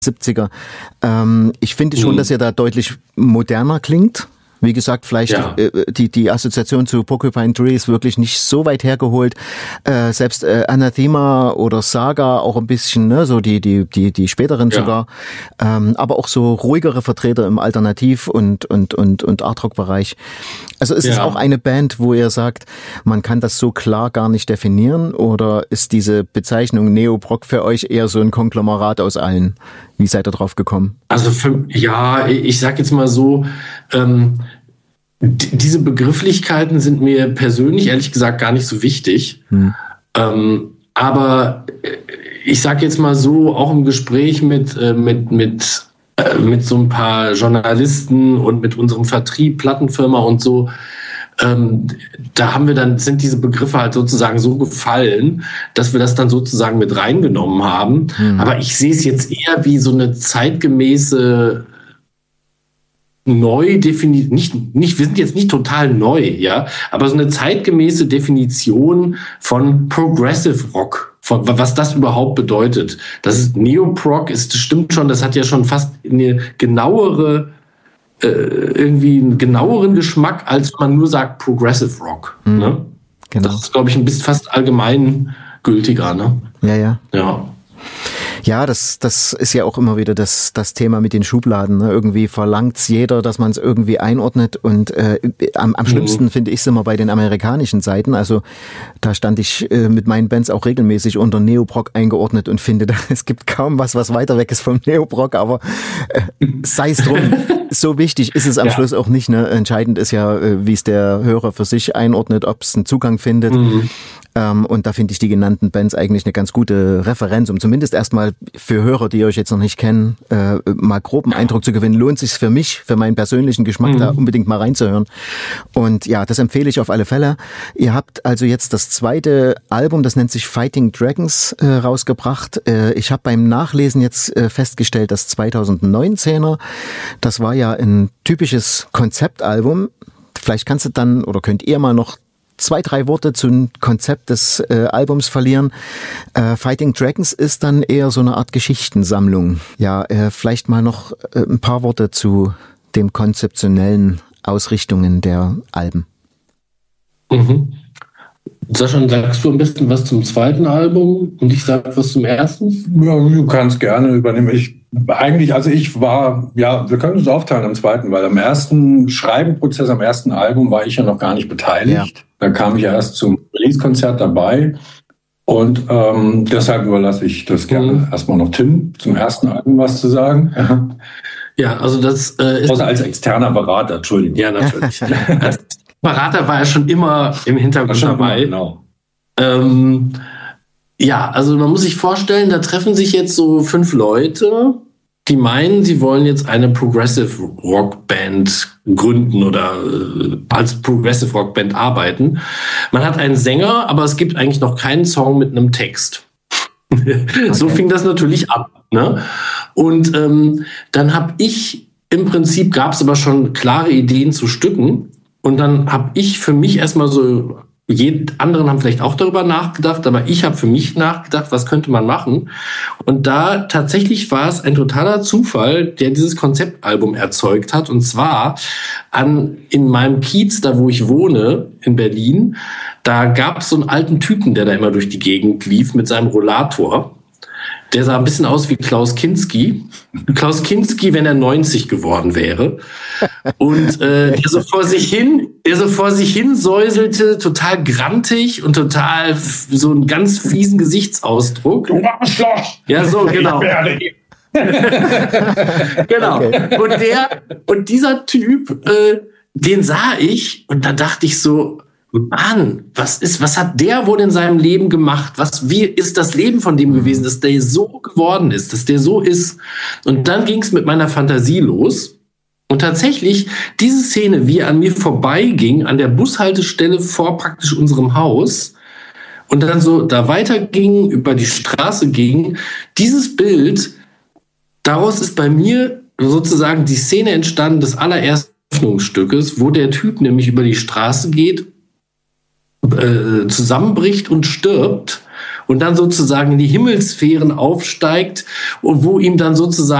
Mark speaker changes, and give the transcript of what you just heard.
Speaker 1: 70er. Ich finde schon, dass er da deutlich moderner klingt. Wie gesagt, vielleicht die Assoziation zu Porcupine Tree ist wirklich nicht so weit hergeholt. Selbst Anathema oder Saga auch ein bisschen, ne, so die späteren sogar. Aber auch so ruhigere Vertreter im Alternativ- und Artrock-Bereich. Also ist es auch eine Band, wo ihr sagt, man kann das so klar gar nicht definieren? Oder ist diese Bezeichnung Neoprog für euch eher so ein Konglomerat aus allen? Wie seid ihr drauf gekommen?
Speaker 2: Also ich sag jetzt mal so, diese Begrifflichkeiten sind mir persönlich ehrlich gesagt gar nicht so wichtig. Aber ich sag jetzt mal so, auch im Gespräch mit so ein paar Journalisten und mit unserem Vertrieb, Plattenfirma und so, sind diese Begriffe halt sozusagen so gefallen, dass wir das dann sozusagen mit reingenommen haben. Aber ich sehe es jetzt eher wie so eine zeitgemäße neu definiert, wir sind jetzt nicht total neu, ja, aber so eine zeitgemäße Definition von Progressive Rock, von was das überhaupt bedeutet. Das ist Neoprog, das stimmt schon, das hat ja schon fast einen genaueren Geschmack, als wenn man nur sagt Progressive Rock. Ne? Genau. Das ist, glaube ich, ein bisschen fast allgemeingültiger, ne?
Speaker 1: Ja. Ja, das ist ja auch immer wieder das Thema mit den Schubladen. Ne? Irgendwie verlangt's jeder, dass man es irgendwie einordnet. Und am schlimmsten finde ich es immer bei den amerikanischen Seiten. Also da stand ich mit meinen Bands auch regelmäßig unter Neoprog eingeordnet und finde, es gibt kaum was weiter weg ist vom Neoprog. Aber sei es drum, so wichtig ist es am Schluss auch nicht. Ne? Entscheidend ist ja, wie es der Hörer für sich einordnet, ob es einen Zugang findet. Und da finde ich die genannten Bands eigentlich eine ganz gute Referenz, um zumindest erstmal für Hörer, die euch jetzt noch nicht kennen, mal groben Eindruck zu gewinnen. Lohnt sich für mich, für meinen persönlichen Geschmack da unbedingt mal reinzuhören. Und ja, das empfehle ich auf alle Fälle. Ihr habt also jetzt das zweite Album, das nennt sich Fighting Dragons, rausgebracht. Ich habe beim Nachlesen jetzt festgestellt, das 2019er, das war ja ein typisches Konzeptalbum. Vielleicht kannst du dann oder könnt ihr mal noch 2-3 Worte zum Konzept des Albums verlieren. Fighting Dragons ist dann eher so eine Art Geschichtensammlung. Ja, vielleicht mal noch ein paar Worte zu den konzeptionellen Ausrichtungen der Alben.
Speaker 2: Sascha, sagst du am besten was zum zweiten Album und ich sage was zum ersten?
Speaker 3: Ja, du kannst gerne übernehmen. Wir können uns aufteilen am zweiten, weil am ersten Schreibenprozess, am ersten Album war ich ja noch gar nicht beteiligt. Ja. Da kam ich ja erst zum Release-Konzert dabei und deshalb überlasse ich das gerne erstmal noch Tim zum ersten Album was zu sagen.
Speaker 2: Ja, also das
Speaker 3: ist... Außer als externer Berater, Entschuldigung.
Speaker 2: Ja, natürlich. Als Berater war er schon immer im Hintergrund dabei.
Speaker 3: Genau.
Speaker 2: Also man muss sich vorstellen, da treffen sich jetzt so 5 Leute, die meinen, sie wollen jetzt eine Progressive Rock Band gründen oder als Progressive Rock Band arbeiten. Man hat einen Sänger, aber es gibt eigentlich noch keinen Song mit einem Text. Okay. So fing das natürlich ab. Ne? Und dann habe ich, im Prinzip gab es aber schon klare Ideen zu Stücken. Und dann habe ich für mich erstmal so, anderen haben vielleicht auch darüber nachgedacht, aber ich habe für mich nachgedacht, was könnte man machen? Und da tatsächlich war es ein totaler Zufall, der dieses Konzeptalbum erzeugt hat. Und zwar in meinem Kiez, da wo ich wohne, in Berlin, da gab es so einen alten Typen, der da immer durch die Gegend lief mit seinem Rollator. Der sah ein bisschen aus wie Klaus Kinski. Klaus Kinski, wenn er 90 geworden wäre. Und der so vor sich hin säuselte, total grantig und total so einen ganz fiesen Gesichtsausdruck.
Speaker 3: Du Arschloch!
Speaker 2: Ja, so, genau. Genau. Okay. Und dieser Typ, den sah ich und da dachte ich so, Mann, was hat der wohl in seinem Leben gemacht? Wie ist das Leben von dem gewesen, dass der so geworden ist, dass der so ist? Und dann ging es mit meiner Fantasie los. Und tatsächlich, diese Szene, wie er an mir vorbeiging, an der Bushaltestelle vor praktisch unserem Haus, und dann so da weiterging, über die Straße ging, dieses Bild, daraus ist bei mir sozusagen die Szene entstanden des allerersten Öffnungsstückes, wo der Typ nämlich über die Straße geht, zusammenbricht und stirbt und dann sozusagen in die Himmelssphären aufsteigt und wo ihm dann sozusagen